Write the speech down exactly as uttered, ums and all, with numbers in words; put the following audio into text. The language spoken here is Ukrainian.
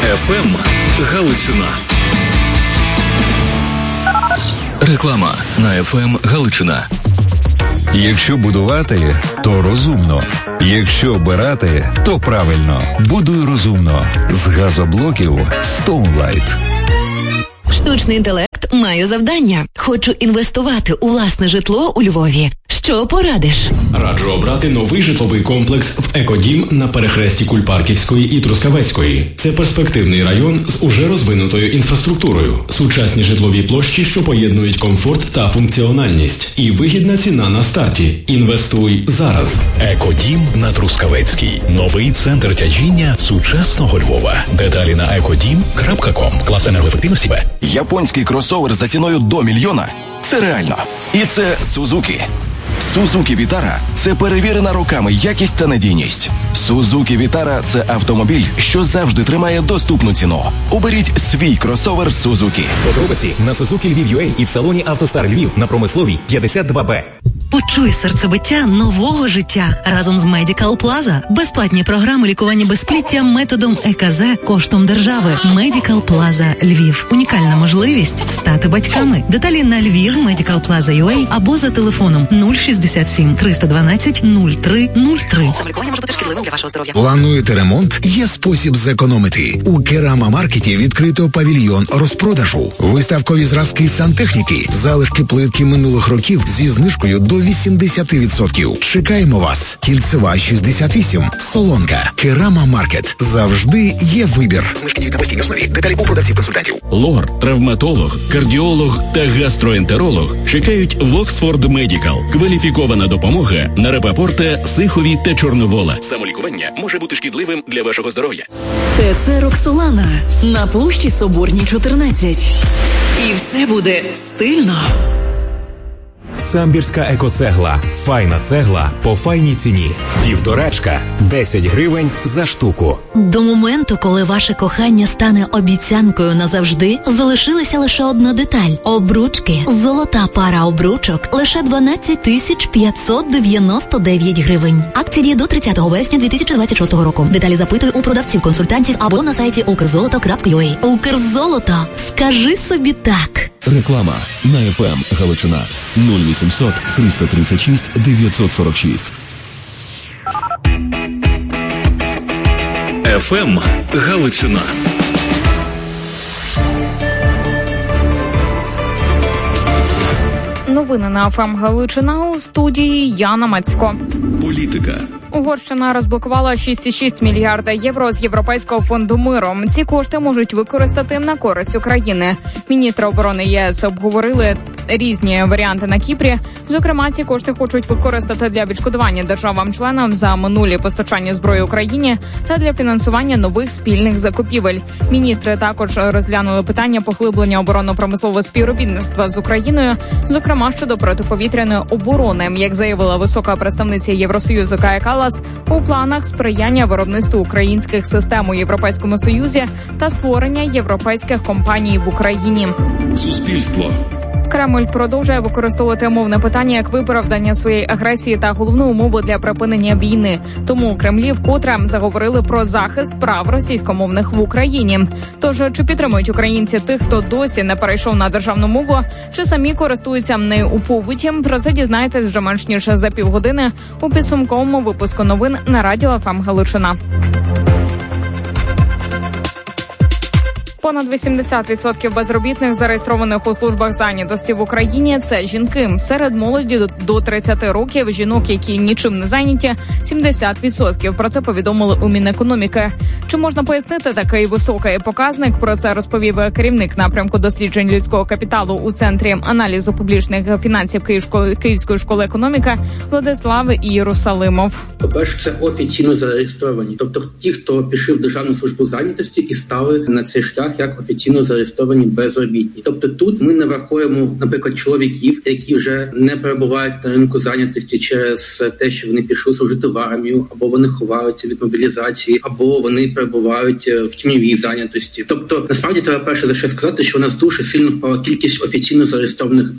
еф ем Галичина. Реклама на еф ем Галичина. Якщо будувати, то розумно. Якщо обирати, то правильно. Будуй розумно. З газоблоків Stoneline. Штучний інтелект має завдання. Хочу інвестувати у власне житло у Львові. Що порадиш? Раджу обрати новий житловий комплекс в Екодім на перехресті Кульпарківської і Трускавецької. Це перспективний район з уже розвинутою інфраструктурою, сучасні житлові площі, що поєднують комфорт та функціональність, і вигідна ціна на старті. Інвестуй зараз. Екодім на Трускавецькій. Новий центр тяжіння сучасного Львова. Деталі на екодім крапка ком. Клас енергоефективності Б. Японський кросовер за ціною до мільйона – це реально. І це Suzuki. Suzuki Vitara – це перевірена роками якість та надійність. Suzuki Vitara – це автомобіль, що завжди тримає доступну ціну. Оберіть свій кросовер Suzuki. Подробиці на Suzuki Львів ю ей і в салоні «АвтоСтар Львів» на Промисловій п'ятдесят два Б. Почуй серцебиття нового життя разом з Medical Plaza. Безплатні програми лікування безпліття методом е ка зет коштом держави. Medical Plaza Львів. Унікальна можливість стати батьками. Деталі на Львів Медикал Плаза ю ей або за телефоном нуль шістдесят сім триста дванадцять нуль три нуль три. Самолікування може бути шкідливим для вашого здоров'я. Плануєте ремонт? Є спосіб зекономити. У Керама Маркеті відкрито павільйон розпродажу. Виставкові зразки сантехніки, залишки плитки минулих років зі знижкою до вісімдесят відсотків. Чекаємо вас. Кільцева шістдесят вісім. Солонка. Керама Маркет. Завжди є вибір. Знижки діють на постійній основі. Деталі у продавців-консультантів. Лор, травматолог, кардіолог та гастроентеролог чекають в Оксфорд Медикал. Кваліфікована допомога на Рапапорта, Сихові та Чорновола. Самолікування може бути шкідливим для вашого здоров'я. ТЦ «Роксолана» на площі Соборній, чотирнадцять. І все буде стильно. Самбірська екоцегла. Файна цегла по файній ціні. Півторачка – десять гривень за штуку. До моменту, коли ваше кохання стане обіцянкою назавжди, залишилася лише одна деталь – обручки. Золота пара обручок – лише дванадцять тисяч п'ятсот дев'яносто дев'ять гривень. Акція діє до тридцятого вересня дві тисячі двадцять шостого року. Деталі запитуй у продавців-консультантів або на сайті укрзолото крапка ю ей. Укрзолото. Скажи собі так. Реклама на еф ем Галичина. нуль вісімсот триста тридцять шість дев'ятсот сорок шість. еф ем Галичина. Новини на еф ем Галичина, у студії Яна Мацько. Політика. Угорщина розблокувала шість цілих шість мільярда євро з Європейського фонду миру. Ці кошти можуть використати на користь України. Міністри оборони ЄС обговорили різні варіанти на Кіпрі. Зокрема, ці кошти хочуть використати для відшкодування державам-членам за минулі постачання зброї Україні та для фінансування нових спільних закупівель. Міністри також розглянули питання поглиблення оборонно-промислового співробітництва з Україною, зокрема щодо протиповітряної оборони. Як заявила висока представниця Євросоюзу Кая Каллас, у планах сприяння виробництву українських систем у Європейському Союзі та створення європейських компаній в Україні. Суспільство. Кремль продовжує використовувати мовне питання як виправдання своєї агресії та головну умову для припинення війни. Тому у Кремлі вкотре заговорили про захист прав російськомовних в Україні. Тож, чи підтримують українці тих, хто досі не перейшов на державну мову, чи самі користуються нею у побуті? Про це дізнаєтесь вже менш ніж за півгодини у підсумковому випуску новин на радіо еф ем Галичина. Понад вісімдесят відсотків безробітних, зареєстрованих у службах зайнятості в Україні, це жінки. Серед молоді до тридцяти років жінок, які нічим не зайняті, сімдесят відсотків. Про це повідомили у Мінекономіки. Чи можна пояснити такий високий показник? Про це розповів керівник напрямку досліджень людського капіталу у Центрі аналізу публічних фінансів Київської, Київської школи економіки Владислав Єрусалимов. По-перше, це офіційно зареєстровані. Тобто ті, хто пішов в Державну службу зайнятості і стали на цей шлях як офіційно зареєстровані безробітні. Тобто тут ми не врахуємо, наприклад, чоловіків, які вже не перебувають на ринку зайнятості через те, що вони пішли служити в армію, або вони ховаються від мобілізації, або вони перебувають в тіньовій зайнятості. Тобто, насправді, треба перше за що сказати, що у нас дуже сильно впала кількість офіційно зареєстрованих